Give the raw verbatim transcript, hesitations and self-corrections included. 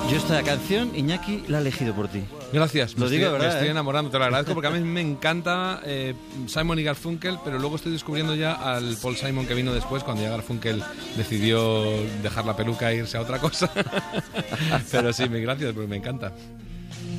Yo esta canción, Iñaki, la he elegido por ti. Gracias, Lo me, digo, estoy, ¿verdad, me estoy eh? enamorando, te lo agradezco porque a mí me encanta eh, Simon y Garfunkel, pero luego estoy descubriendo ya al Paul Simon que vino después, cuando ya Garfunkel decidió dejar la peluca e irse a otra cosa. Pero sí, me gracias, porque me encanta.